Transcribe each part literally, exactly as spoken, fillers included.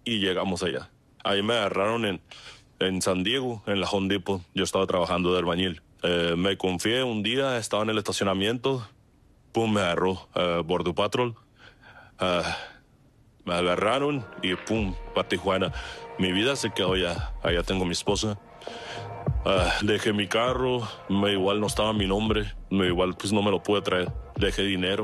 y llegamos allá. Ahí me agarraron en, en San Diego, en la Home Depot. Yo estaba trabajando de albañil. Eh, me confié un día, estaba en el estacionamiento, pum, me agarró uh, Border Patrol. Uh, me agarraron y pum, para Tijuana. Mi vida se quedó allá. Allá tengo mi esposa. Uh, dejé mi carro, me, igual no estaba mi nombre, me, igual pues no me lo pude traer. Dejé dinero.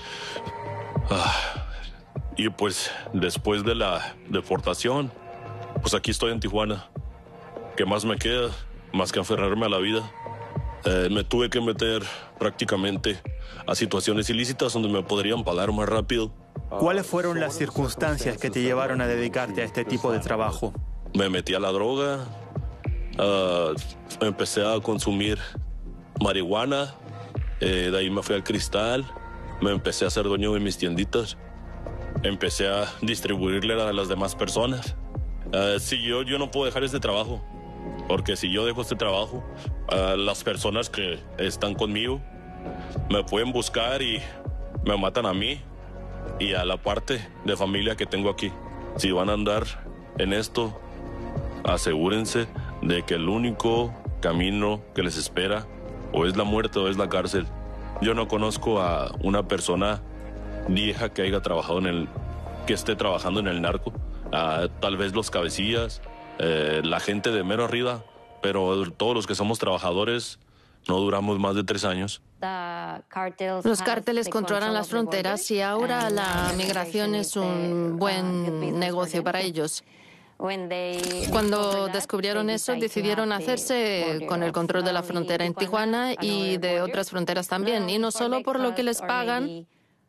Uh, y pues después de la deportación, pues aquí estoy en Tijuana. ¿Qué más me queda? Más que aferrarme a la vida. Eh, me tuve que meter prácticamente a situaciones ilícitas donde me podrían pagar más rápido. ¿Cuáles fueron las circunstancias que te llevaron a dedicarte a este tipo de trabajo? Me metí a la droga, uh, empecé a consumir marihuana, eh, de ahí me fui al cristal, me empecé a ser dueño de mis tienditas, empecé a distribuirle a las demás personas. Uh, si yo, yo no puedo dejar este trabajo, porque si yo dejo este trabajo, uh, las personas que están conmigo me pueden buscar y me matan a mí y a la parte de familia que tengo aquí. Si van a andar en esto, asegúrense de que el único camino que les espera o es la muerte o es la cárcel. Yo no conozco a una persona vieja que haya trabajado en el, que esté trabajando en el narco. Uh, tal vez los cabecillas, eh, la gente de mero arriba, pero todos los que somos trabajadores no duramos más de tres años. Los cárteles controlan las fronteras y ahora la migración es un buen negocio para ellos. Cuando descubrieron eso, decidieron hacerse con el control de la frontera en Tijuana y de otras fronteras también. Y no solo por lo que les pagan,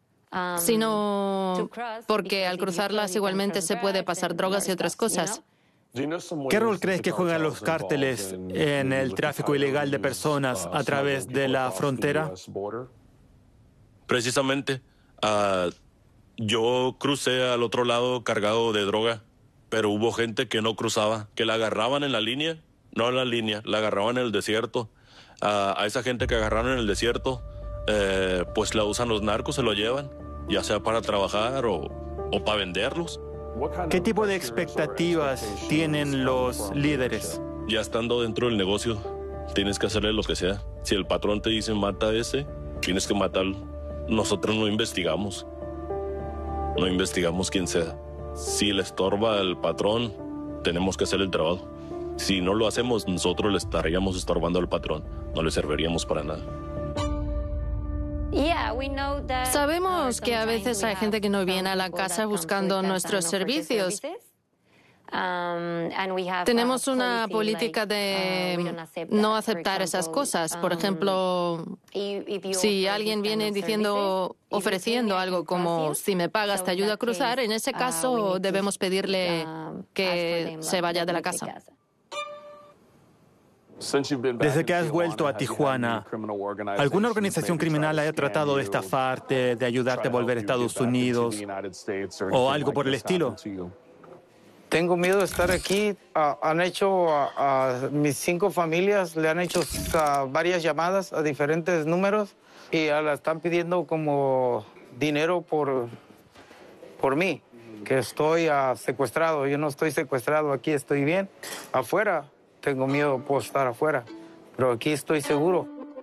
sino porque al cruzarlas igualmente se puede pasar drogas y otras cosas. ¿Qué rol crees que juegan los cárteles en el tráfico ilegal de personas a través de la frontera? Precisamente, uh, yo crucé al otro lado cargado de droga, pero hubo gente que no cruzaba, que la agarraban en la línea, no en la línea, la agarraban en el desierto. Uh, a esa gente que agarraron en el desierto, eh, pues la usan los narcos, se lo llevan, ya sea para trabajar o, o para venderlos. ¿Qué tipo de expectativas tienen los líderes? Ya estando dentro del negocio, tienes que hacerle lo que sea. Si el patrón te dice mata a ese, tienes que matarlo. Nosotros no investigamos. No investigamos quién sea. Si le estorba al patrón, tenemos que hacer el trabajo. Si no lo hacemos, nosotros le estaríamos estorbando al patrón. No le serviríamos para nada. Sabemos que a veces hay gente que no viene a la casa buscando nuestros servicios. Tenemos una política de no aceptar esas cosas. Por ejemplo, si alguien viene diciendo, ofreciendo algo como si me pagas te ayudo a cruzar, en ese caso debemos pedirle que se vaya de la casa. Desde que has vuelto a Tijuana, ¿alguna organización criminal haya tratado de estafarte, de ayudarte a volver a Estados Unidos o algo por el estilo? Tengo miedo de estar aquí. Uh, han hecho a uh, uh, mis cinco familias, le han hecho uh, varias llamadas a diferentes números y uh, la están pidiendo como dinero por, por mí, que estoy uh, secuestrado. Yo no estoy secuestrado, aquí estoy bien. Afuera tengo miedo, puedo estar afuera, pero aquí estoy seguro.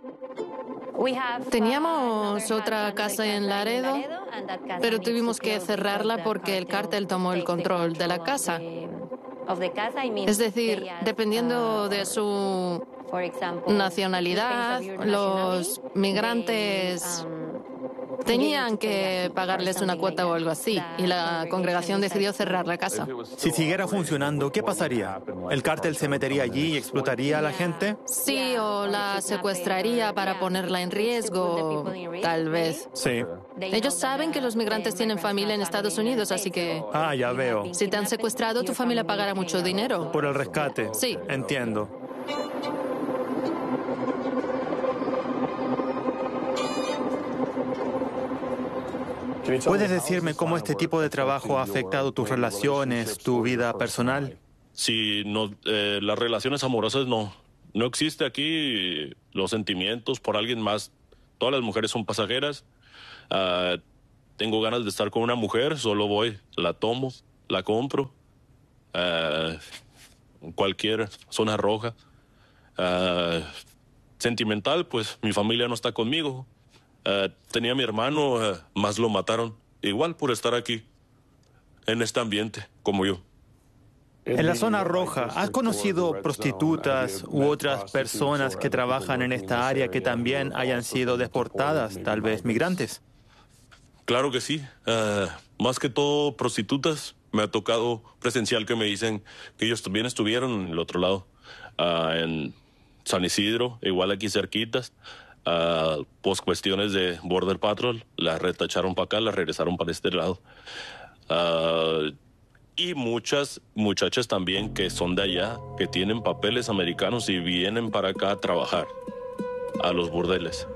Teníamos otra casa en Laredo, pero tuvimos que cerrarla porque el cártel tomó el control de la casa. Es decir, dependiendo de su nacionalidad, los migrantes tenían que pagarles una cuota o algo así, y la congregación decidió cerrar la casa. Si siguiera funcionando, ¿qué pasaría? ¿El cártel se metería allí y explotaría a la gente? Sí, o la secuestraría para ponerla en riesgo, tal vez. Sí. Ellos saben que los migrantes tienen familia en Estados Unidos, así que... Ah, ya veo. Si te han secuestrado, tu familia pagará mucho dinero. Por el rescate. Sí. Entiendo. ¿Puedes decirme cómo este tipo de trabajo ha afectado tus relaciones, tu vida personal? Sí, no, eh, las relaciones amorosas no. No existe aquí los sentimientos por alguien más. Todas las mujeres son pasajeras. Uh, tengo ganas de estar con una mujer, solo voy, la tomo, la compro uh, cualquier zona roja. Uh, sentimental, pues mi familia no está conmigo. Uh, tenía a mi hermano, uh, más lo mataron. Igual por estar aquí, en este ambiente, como yo. En la zona roja, ¿has conocido prostitutas u otras personas que trabajan en esta área que también hayan sido deportadas, tal vez migrantes? Claro que sí. Uh, más que todo prostitutas. Me ha tocado presencial que me dicen que ellos también estuvieron en el otro lado, uh, en San Isidro, igual aquí cerquitas. Uh, pues cuestiones de Border Patrol, las retacharon para acá, las regresaron para este lado. Uh, y muchas muchachas también que son de allá, que tienen papeles americanos y vienen para acá a trabajar a los burdeles.